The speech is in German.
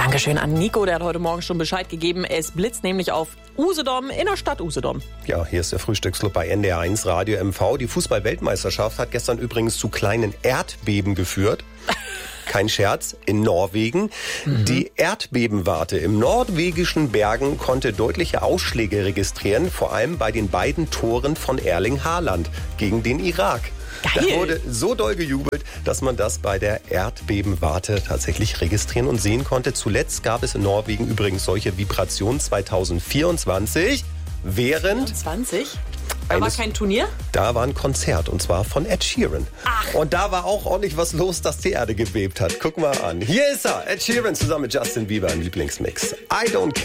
Dankeschön an Nico, der hat heute Morgen schon Bescheid gegeben. Es blitzt nämlich auf Usedom, in der Stadt Usedom. Ja, hier ist der Frühstücksclub bei NDR1 Radio MV. Die Fußball-Weltmeisterschaft hat gestern übrigens zu kleinen Erdbeben geführt. Kein Scherz, in Norwegen. Die Erdbebenwarte im norwegischen Bergen konnte deutliche Ausschläge registrieren, vor allem bei den beiden Toren von Erling Haaland gegen den Irak. Da wurde so doll gejubelt, dass man das bei der Erdbebenwarte tatsächlich registrieren und sehen konnte. Zuletzt gab es in Norwegen übrigens solche Vibrationen 2024, während... 20? Da war kein Turnier? Da war ein Konzert, und zwar von Ed Sheeran. Ach. Und da war auch ordentlich was los, dass die Erde gebebt hat. Guck mal an. Hier ist er, Ed Sheeran zusammen mit Justin Bieber im Lieblingsmix. I don't care.